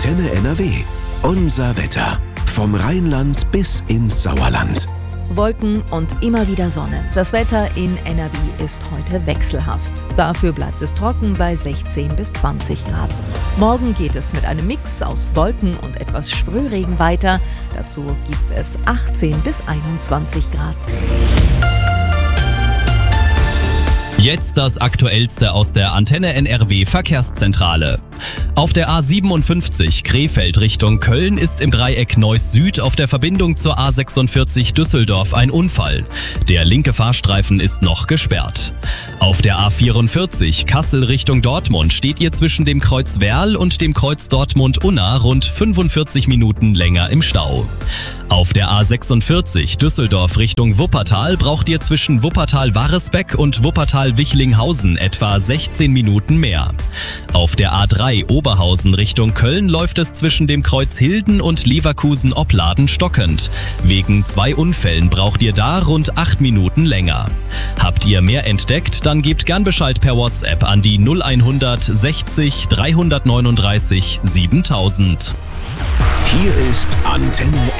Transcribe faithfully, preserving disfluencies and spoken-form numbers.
Antenne N R W. Unser Wetter. Vom Rheinland bis ins Sauerland. Wolken und immer wieder Sonne. Das Wetter in N R W ist heute wechselhaft. Dafür bleibt es trocken bei sechzehn bis zwanzig Grad. Morgen geht es mit einem Mix aus Wolken und etwas Sprühregen weiter. Dazu gibt es achtzehn bis einundzwanzig Grad. Jetzt das Aktuellste aus der Antenne N R W Verkehrszentrale. Auf der A siebenundfünfzig Krefeld Richtung Köln ist im Dreieck Neuss Süd auf der Verbindung zur A sechsundvierzig Düsseldorf ein Unfall. Der linke Fahrstreifen ist noch gesperrt. Auf der A vierundvierzig Kassel Richtung Dortmund steht ihr zwischen dem Kreuz Werl und dem Kreuz Dortmund-Unna rund fünfundvierzig Minuten länger im Stau. Auf der A sechsundvierzig Düsseldorf Richtung Wuppertal braucht ihr zwischen Wuppertal-Waresbeck und Wuppertal-Wichlinghausen etwa sechzehn Minuten mehr. Auf der A drei Oberhausen Richtung Köln läuft es zwischen dem Kreuz Hilden und Leverkusen-Opladen stockend. Wegen zwei Unfällen braucht ihr da rund acht Minuten länger. Habt ihr mehr entdeckt, dann gebt gern Bescheid per WhatsApp an die null hundert sechzig dreihundertneununddreißig siebentausend. Hier ist Antenne